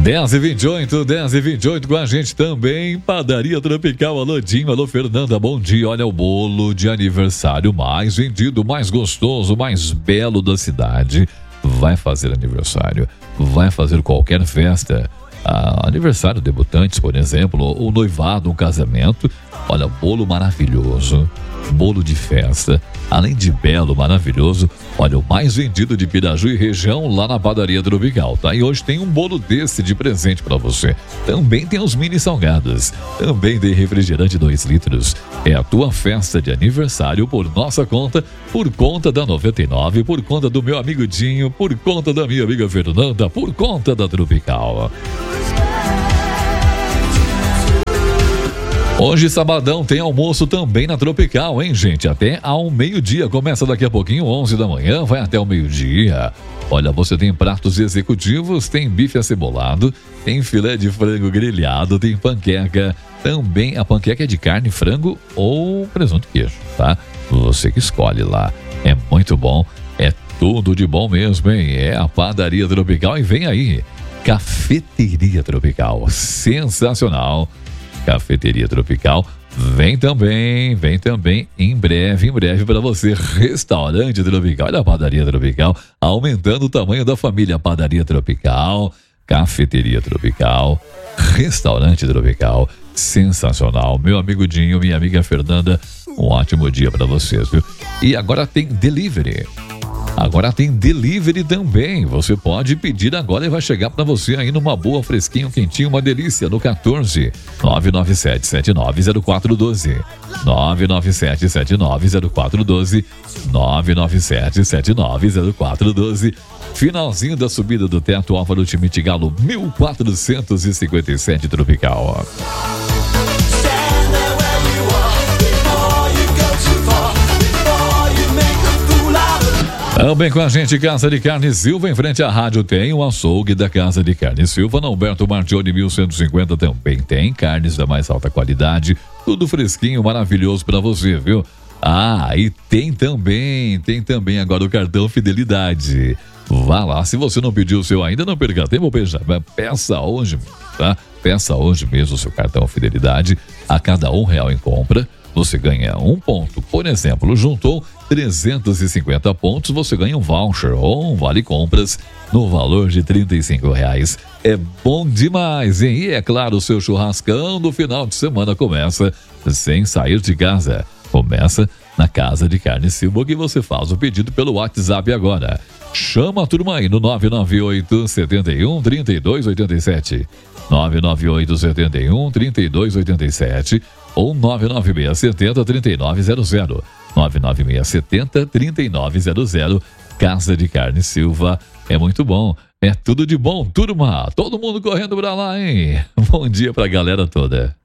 10h28 com a gente também, Padaria Tropical. Alô Dinho, alô Fernanda, bom dia. Olha o bolo de aniversário mais vendido, mais gostoso, mais belo da cidade. Vai fazer aniversário, vai fazer qualquer festa, aniversário de debutantes, por exemplo, ou noivado, um casamento. Olha, bolo maravilhoso, bolo de festa, além de belo, maravilhoso. Olha, o mais vendido de Piraju e região lá na Padaria Tropical, tá? E hoje tem um bolo desse de presente pra você. Também tem os mini salgados, também tem refrigerante 2 litros. É a tua festa de aniversário por nossa conta, por conta da 99, por conta do meu amigo Dinho, por conta da minha amiga Fernanda, por conta da Tropical. Hoje, sabadão, tem almoço também na Tropical, hein, gente? Até ao meio-dia. Começa daqui a pouquinho, 11 da manhã, vai até o meio-dia. Olha, você tem pratos executivos, tem bife acebolado, tem filé de frango grelhado, tem panqueca. Também a panqueca é de carne, frango ou presunto e queijo, tá? Você que escolhe lá. É muito bom, é tudo de bom mesmo, hein? É a Padaria Tropical e vem aí, Cafeteria Tropical. Sensacional. Cafeteria Tropical, vem também em breve para você, Restaurante Tropical. Olha a Padaria Tropical, aumentando o tamanho da família. Padaria Tropical, Cafeteria Tropical, Restaurante Tropical, sensacional. Meu amigo Dinho, minha amiga Fernanda, um ótimo dia para vocês, viu? E agora tem delivery. Agora tem delivery também. Você pode pedir agora e vai chegar para você aí numa boa, fresquinho, quentinho, uma delícia. No 14 997790412. 997790412. 997790412. Finalzinho da subida do teto Álvaro Timite Galo 1457 Tropical. Também com a gente, Casa de Carne Silva, em frente à rádio tem o açougue da Casa de Carne Silva, na Alberto Martione 1150 também tem carnes da mais alta qualidade, tudo fresquinho, maravilhoso pra você, viu? E tem também agora o cartão Fidelidade. Vá lá, se você não pediu o seu ainda, não perca tempo, peça hoje, tá? Peça hoje mesmo o seu cartão Fidelidade. A cada R$1 em compra, você ganha 1 ponto. Por exemplo, juntou 350 pontos, você ganha um voucher ou um vale compras no valor de R$35. É bom demais, hein? E é claro, o seu churrascão no final de semana começa sem sair de casa. Começa na Casa de Carne Silva, que você faz o pedido pelo WhatsApp agora. Chama a turma aí no 998 71 3287. 998 71 3287 ou 996 70 3900. 996 70 3900. Casa de Carne Silva. É muito bom. É tudo de bom, turma. Todo mundo correndo pra lá, hein? Bom dia pra galera toda.